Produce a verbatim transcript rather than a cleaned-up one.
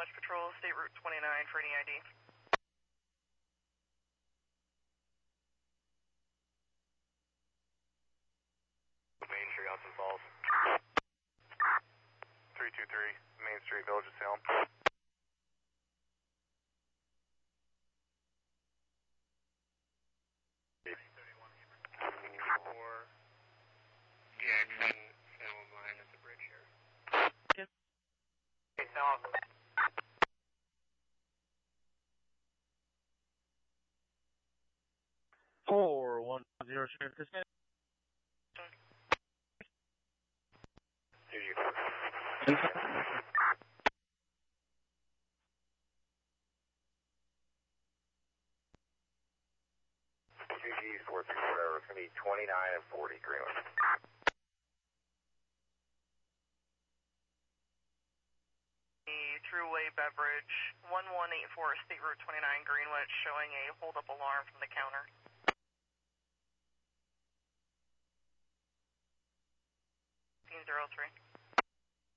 much. Patrol State Route twenty-nine for any I D. Main Street, Hudson Falls. three two three, Main Street, Village of Salem. Four, Jackson, Salem line at the bridge here. Hey, Salem. Four one zero Sheriff Dispatch. Here you two G four three four, it's going to be twenty-nine and forty, Greenwich. The Thruway Beverage, one one eight four State Route twenty-nine Greenwich, showing a hold-up alarm from the counter. zero three.